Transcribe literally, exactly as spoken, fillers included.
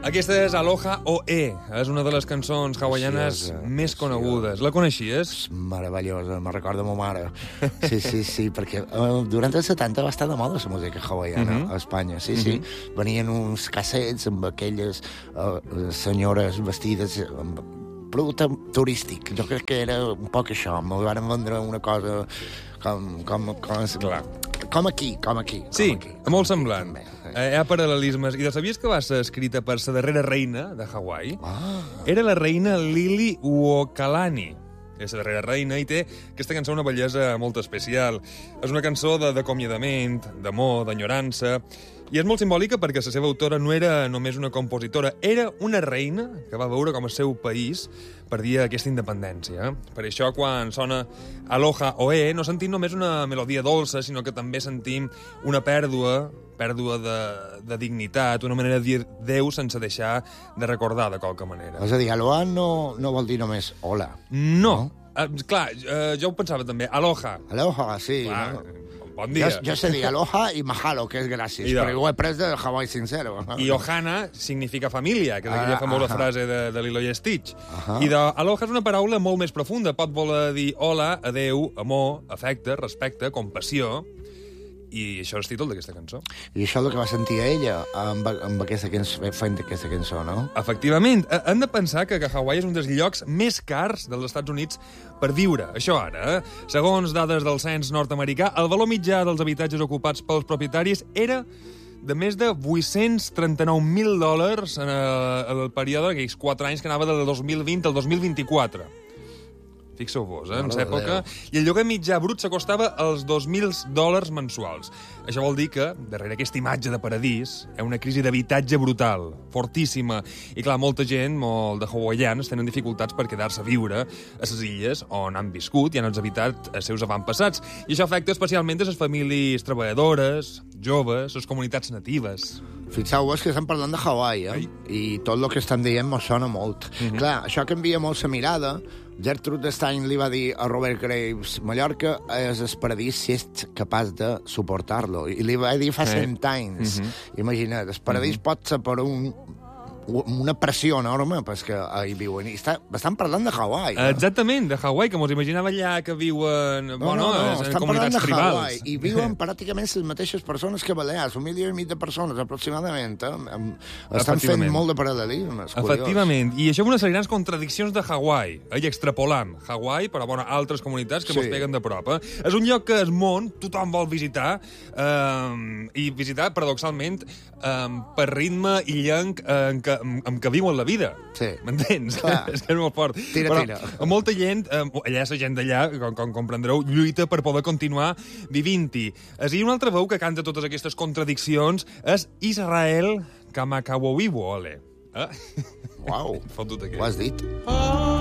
Aquesta és Aloha Oe. És una de les cançons hawaianes Preciosa, més preciosa. conegudes. La coneixies? Meravellosa, me recorda ma mare. Sí, sí, sí, perquè uh, durant els setanta va estar de moda la música hawaiana Mhm. a Espanya, sí, sí. Venien uns cassets amb aquelles uh, senyores vestides amb producte turístic. Jo crec que era un poc això. Me van vendre una cosa com, com, com, Clar. com aquí, com aquí. Sí, com aquí, molt com semblant. aquí, també. Eh, Hi ha paral·lelismes. I sabies que va ser escrita per la darrera reina de Hawaii? Ah, Era la reina Lili Uokalani. És la darrera reina i té aquesta cançó una bellesa molt especial. És una cançó de- d'acomiadament, d'amor, d'enyorança, i és molt simbòlica perquè la seva autora no era només una compositora, era una reina que va veure com el seu país perdia aquesta independència. Per això, quan sona Aloha Oe, no sentim només una melodia dolça, sinó que també sentim una pèrdua, pèrdua de, de dignitat, una manera de dir Déu sense deixar de recordar de qualque manera. és a dir, aloha no, no vol dir només hola. No. Uh, clar, uh, jo ho pensava també. Aloha. Aloha, sí. Clar, No? bon dia. Jo, jo sé dir aloha i mahalo, que és gràcies, I de- perquè ho he pres de Hawaii Sincero. I Ohana significa família, que és aquella Ah, famosa ahà. frase de, de Lilo i Stitch. Ahà. I de Aloha és una paraula molt més profunda. Pot voler dir hola, adeu, amor, afecte, respecte, compassió. I això és el títol d'aquesta cançó. I això és el que va sentir ella amb, amb aquesta cançó, fent aquesta cançó, no? Efectivament, eh, hem de pensar que, que Hawaii és un dels llocs més cars dels Estats Units per viure. Això ara, eh? Segons dades del cens nord-americà, el valor mitjà dels habitatges ocupats pels propietaris era de més de vuit-cents trenta-nou mil dòlars en el, en el període d'aquells quatre anys que anava del dos mil vint al dos mil vint-i-quatre. Fixeu-vos, eh, en Mare de l'època. Déu. I el lloguer mitjà brut s'acostava als dos mil dòlars mensuals. Això vol dir que, darrere aquesta imatge de paradís, hi ha una crisi d'habitatge brutal, fortíssima. I, clar, molta gent, molt de hawaians, tenen dificultats per quedar-se a viure a les illes on han viscut i han habitat els seus avantpassats. I això afecta especialment a les famílies treballadores, joves, les comunitats natives. Fixeu-vos que estem parlant de Hawaii, eh? Ai. I tot el que estan dient mos sona molt. Clar, això canvia molt la mirada. Gertrude Stein li va dir a Robert Graves, Mallorca és el paradís si ets capaç de suportar-lo. I li va dir fa Sí. cent anys. Imagina't, el paradís pot ser per un, una pressió enorme, perquè hi viuen. I està, estan parlant de Hawaii. Eh? Exactament, de Hawaii, que mos imaginava allà que viuen... No, bueno, no, no, en estan parlant comunitats de tribals. Hawaii i viuen pràcticament les mateixes persones que Balears, un milió i mig de persones aproximadament. Eh? Em- Estan fent Efectivament. molt de paral·lelisme, és curiós. Efectivament, i això és una de les grans contradiccions de Hawaii. Eh? I extrapolam Hawaii per a bueno, altres comunitats que Sí. mos peguen de prop. Eh? És un lloc que el món tothom vol visitar, eh, i visitar, paradoxalment, eh, per ritme i llenc eh, en què, en, en què viuen la vida. Sí. M'entens? Clar. És que és molt fort. Tira, Però tira. molta gent, eh, allà la gent d'allà, com, com comprendreu, lluita per poder continuar vivint-hi. És a dir, una altra veu que canta totes aquestes contradiccions és Israel Kamakawiwo'ole. Eh? Uau, Fotut aquest. ho has dit?